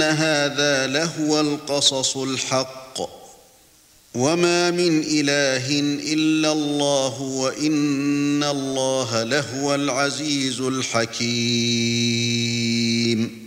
هذا لهو القصص الحق وما من إله إلا الله وإن الله لهو العزيز الحكيم